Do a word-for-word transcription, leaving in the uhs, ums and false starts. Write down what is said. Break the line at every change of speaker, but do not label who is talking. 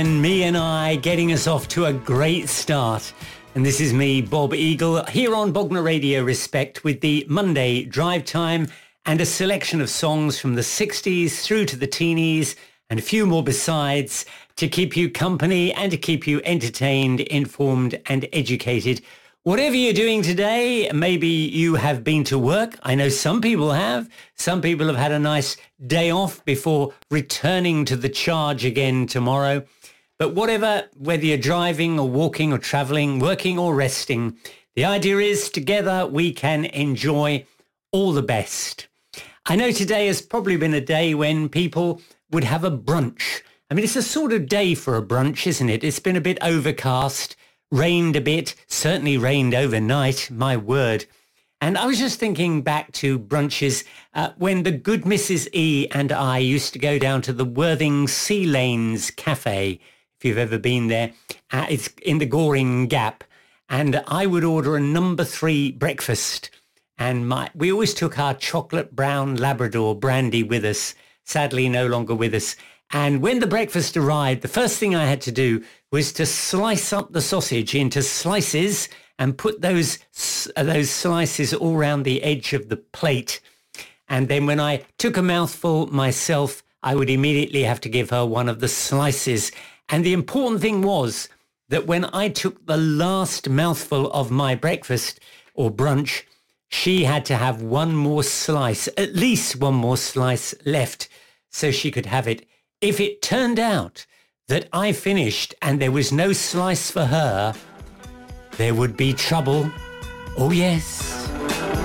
and Me and I getting us off to a great start. And this is me, Bob Eagle, here on Bognor Radio Respect with the Monday Drive Time and a selection of songs from the sixties through to the teenies and a few more besides to keep you company and to keep you entertained, informed and educated. Whatever you're doing today, maybe you have been to work. I know some people have. Some people have had a nice day off before returning to the charge again tomorrow. But whatever, whether you're driving or walking or traveling, working or resting, the idea is together we can enjoy all the best. I know today has probably been a day when people would have a brunch. I mean, it's a sort of day for a brunch, isn't it? It's been a bit overcast. Rained a bit, certainly rained overnight, my word. And I was just thinking back to brunches uh, when the good Missus E and I used to go down to the Worthing Sea Lanes Cafe, if you've ever been there. Uh, it's in the Goring Gap. And I would order a number three breakfast. And my we always took our chocolate brown Labrador brandy with us, sadly no longer with us. And when the breakfast arrived, the first thing I had to do was to slice up the sausage into slices and put those those slices all around the edge of the plate. And then when I took a mouthful myself, I would immediately have to give her one of the slices. And the important thing was that when I took the last mouthful of my breakfast or brunch, she had to have one more slice, at least one more slice left, so she could have it. If it turned out that I finished and there was no slice for her, there would be trouble. Oh, yes.